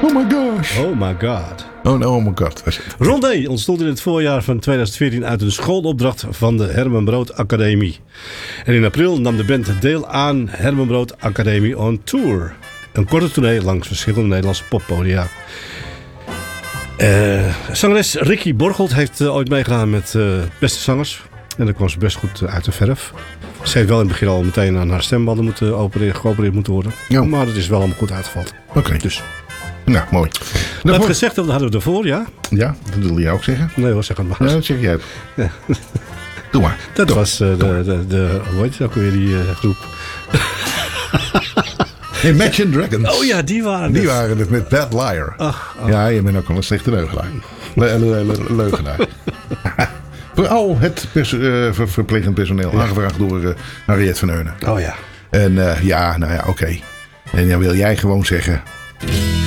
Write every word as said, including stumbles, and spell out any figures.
Oh my gosh. Oh my god. Oh, no, oh my god. Rondé ontstond in het voorjaar van tweeduizend veertien uit een schoolopdracht van de Herman Brood Academie. En in april nam de band deel aan Herman Brood Academie on Tour. Een korte tournee langs verschillende Nederlandse poppodia. Uh, zangeres Ricky Borgelt heeft uh, ooit meegedaan met uh, Beste Zangers. En daar kwam ze best goed uh, uit de verf. Ze heeft wel in het begin al meteen aan haar stembanden moeten opereren, geopereerd moeten worden. Jo. Maar dat is wel allemaal goed uitgevallen. Oké. Okay. Dus. Nou, mooi. Dat voor... gezegd dat hadden we ervoor, ja? Ja, dat wilde jij ook zeggen? Nee hoor, zeg het maar. Ja, dat zeg jij ook. Ja. Doe maar. Dat Doe. was uh, de, de, de, hoe heet het ook weer, die uh, groep? Imagine Dragons. Oh ja, die waren Die het. waren het met Bad Liar. Ach, ach. Ja, je bent ook wel een slechte leugenaar. Le- le- le- leugenaar. Al het pers- uh, ver- verplegend personeel. Ja. Aangevraagd door uh, Harriet van Eunen. Oh ja. En uh, ja, nou ja, oké. Okay. En dan wil jij gewoon zeggen...